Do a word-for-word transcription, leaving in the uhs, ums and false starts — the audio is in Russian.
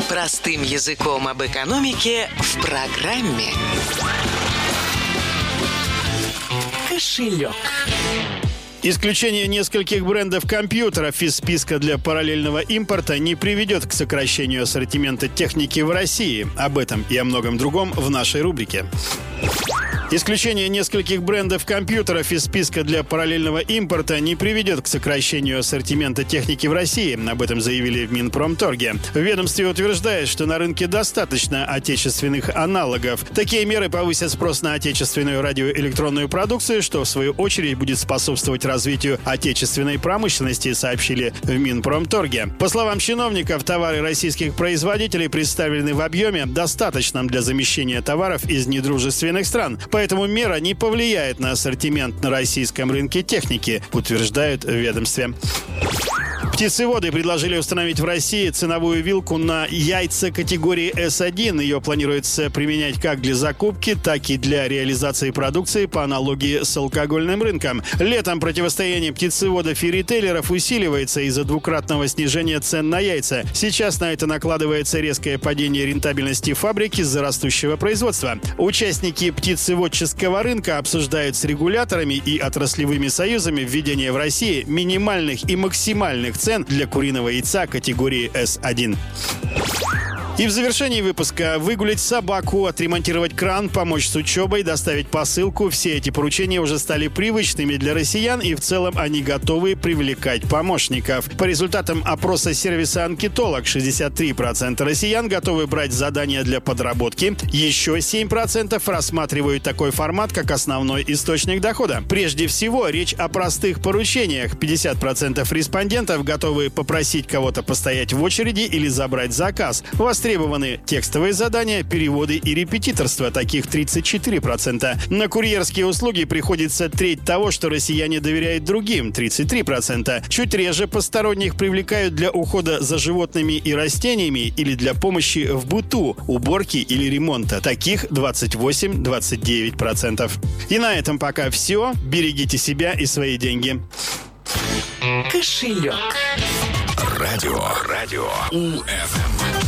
Простым языком об экономике в программе «Кошелек». Исключение нескольких брендов компьютеров из списка для параллельного импорта не приведет к сокращению ассортимента техники в России. Об этом и о многом другом в нашей рубрике. Исключение нескольких брендов компьютеров из списка для параллельного импорта не приведет к сокращению ассортимента техники в России. Об этом заявили в Минпромторге. В ведомстве утверждает, что на рынке достаточно отечественных аналогов. Такие меры повысят спрос на отечественную радиоэлектронную продукцию, что в свою очередь будет способствовать развитию отечественной промышленности, сообщили в Минпромторге. По словам чиновников, товары российских производителей представлены в объеме, достаточном для замещения товаров из недружественных стран. Поэтому мера не повлияет на ассортимент на российском рынке техники, утверждают в ведомстве. Птицеводы предложили установить в России ценовую вилку на яйца категории эс один. Ее планируется применять как для закупки, так и для реализации продукции по аналогии с алкогольным рынком. Летом противостояние птицеводов и ритейлеров усиливается из-за двукратного снижения цен на яйца. Сейчас на это накладывается резкое падение рентабельности фабрики из-за растущего производства. Участники птицеводческого рынка обсуждают с регуляторами и отраслевыми союзами введение в России минимальных и максимальных цен для куриного яйца категории эс один. И в завершении выпуска: выгулять собаку, отремонтировать кран, помочь с учебой, доставить посылку. Все эти поручения уже стали привычными для россиян, и в целом они готовы привлекать помощников. По результатам опроса сервиса «Анкетолог», шестьдесят три процента россиян готовы брать задания для подработки. Еще семь процентов рассматривают такой формат, как основной источник дохода. Прежде всего, речь о простых поручениях. пятьдесят процентов респондентов готовы попросить кого-то постоять в очереди или забрать заказ. Востребованы текстовые задания, переводы и репетиторство. Таких тридцать четыре процента. На курьерские услуги приходится треть того, что россияне доверяют другим. тридцать три процента. Чуть реже посторонних привлекают для ухода за животными и растениями или для помощи в быту, уборки или ремонта. Таких двадцать восемь - двадцать девять процентов. И на этом пока все. Берегите себя и свои деньги. Кошелек. Радио. Радио. У эф эм.